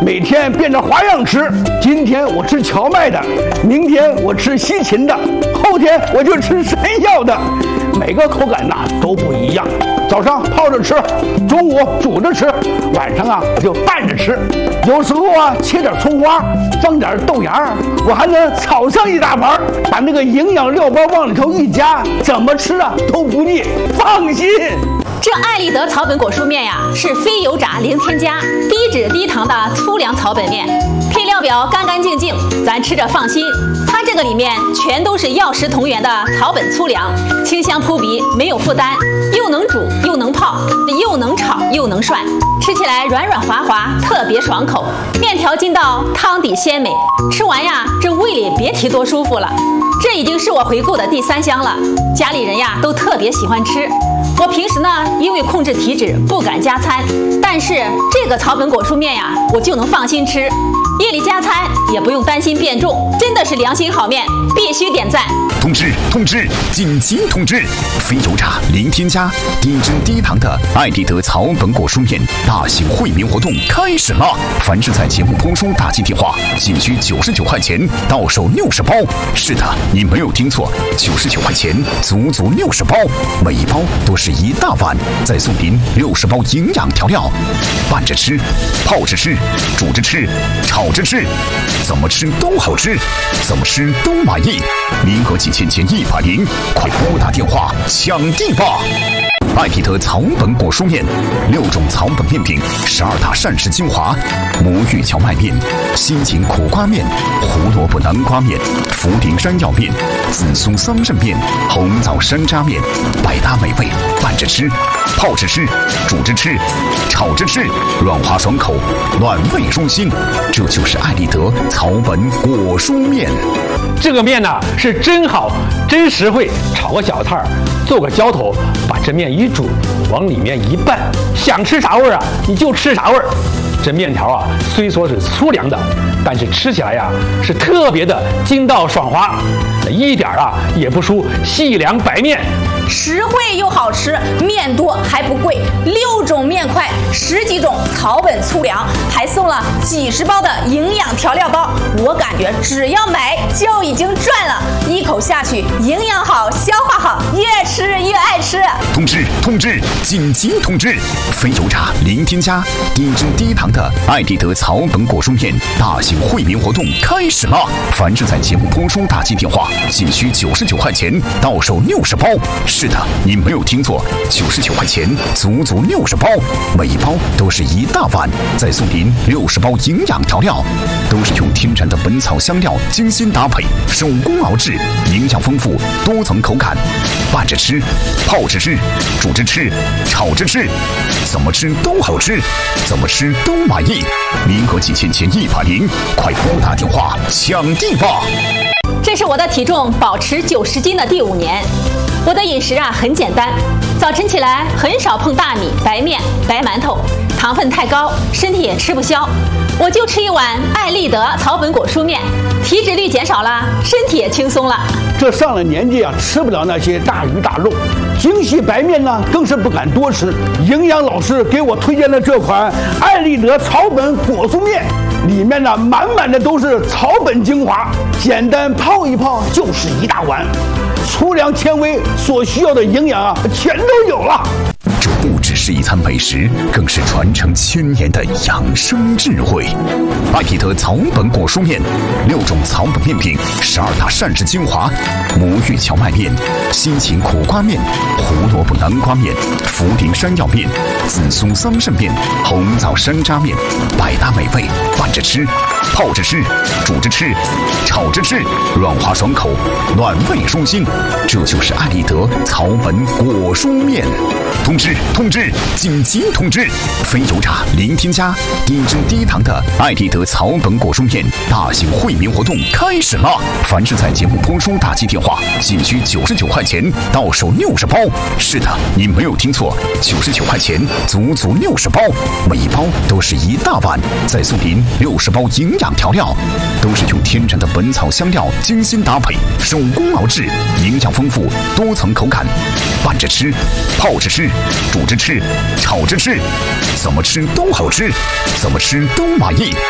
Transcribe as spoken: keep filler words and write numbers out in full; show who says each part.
Speaker 1: 每天变着花样吃。今天我吃荞麦的，明天我吃西芹的，后天我就吃山药的，每个口感呐都不一样。早上泡着吃，中午煮着吃，晚上啊我就拌着吃。有时候啊切点葱花，放点豆芽，我还能炒上一大盘，把那个营养料包往里头一加，怎么吃啊都不腻，放心。
Speaker 2: 这爱立德草本果蔬面呀，是非油炸零添加、低脂低糖的粗粮草本面，配料表干干净净，咱吃着放心。它这个里面全都是药食同源的草本粗粮，清香扑鼻，没有负担，又能煮又能泡，又能炒又能涮，吃起来软软滑滑，特别爽口。面条筋道，汤底鲜美，吃完呀，这胃里别提多舒服了。这已经是我回购的第三箱了，家里人呀都特别喜欢吃。我平时呢，因为控制体脂不敢加餐，但是这个草本果蔬面呀，我就能放心吃，夜里加餐也不用担心变重，真的是良心好面，必须点赞。
Speaker 3: 通知通知，紧急通知！非油炸、零添加、低脂低糖的爱立德草本果蔬面大型惠民活动开始了！凡是在节目播出打进电话，仅需九十九块钱，到手六十包。是的，你没有听错，九十九块钱，足足六十包，每一包都是一大碗，再送您六十包营养调料，拌着吃，泡着吃，煮着吃，炒着吃，怎么吃都好吃，怎么吃都满意。名额仅限前一百名，快拨打电话抢地吧！爱立德草本果蔬面，六种草本面品，十二大膳食精华：魔芋荞麦面、西芹苦瓜面、胡萝卜南瓜面、茯苓山药面、紫苏桑葚面、红枣山楂面，百搭美味，拌着吃，泡着吃，煮着吃，炒着吃，软滑爽口，暖胃舒心。这就是爱立德草本果蔬面。
Speaker 4: 这个面呢是真好，真实惠，炒个小菜，做个浇头，把这面一煮，往里面一拌，想吃啥味儿啊你就吃啥味儿。这面条啊虽说是粗粮的，但是吃起来呀是特别的筋道爽滑，一点啊也不输细粮白面。
Speaker 5: 实惠又好吃，面多还不贵，六种面块，十几种草本粗粮，还送了几十包的营养调料包。我感觉只要买就已经赚了，一口下去，营养好，消化好，越吃越爱吃。
Speaker 3: 通知通知，紧急通知！非油炸、零添加、低脂低糖的爱立德草本果蔬面大型惠民活动开始了！凡是在节目播出打进电话，仅需九十九块钱，到手六十包。是的，你没有听错，九十九块钱，足足六十包，每一包都是一大碗，再送您六十包营养调料，都是用天然的本草香料精心搭配，手工熬制，营养丰富，多层口感，拌着吃，泡着吃，煮着吃，炒着吃，怎么吃都好吃，怎么吃都满意。名额仅限前一百名，快拨打电话抢地吧！
Speaker 2: 这是我的体重保持九十斤的第五年。我的饮食啊很简单，早晨起来很少碰大米、白面、白馒头，糖分太高，身体也吃不消。我就吃一碗爱立德草本果蔬面，体脂率减少了，身体也轻松了。
Speaker 1: 这上了年纪啊，吃不了那些大鱼大肉，精细白面呢更是不敢多吃。营养老师给我推荐的这款爱立德草本果蔬面，里面呢满满的都是草本精华，简单泡一泡就是一大碗，粗粮纤维所需要的营养啊全都有了。
Speaker 3: 这不只是一餐美食，更是传承千年的养生智慧。爱立德草本果蔬面，六种草本面品，十二大膳食精华：魔芋荞麦面、西芹苦瓜面、胡萝卜南瓜面、茯苓山药面、紫苏桑葚面、红枣山楂面，百搭美味，拌着吃，泡着吃，煮着吃，炒着吃，软滑爽口，暖胃舒心。这就是爱立德草本果蔬面。通知通知，紧急通知！非油炸、零添加、低脂低糖的爱立德草本果蔬面大型惠民活动开始了！凡是在节目播出打进电话，仅需九十九块钱，到手六十包。是的，你没有听错，九十九块钱，足足六十包，每一包都是一大碗，再送您六十包营养调料，都是用天然的本草香料精心搭配，手工熬制，营养丰富，多层口感，拌着吃，泡着吃，煮着吃，炒着吃，怎么吃都好吃，怎么吃都满意。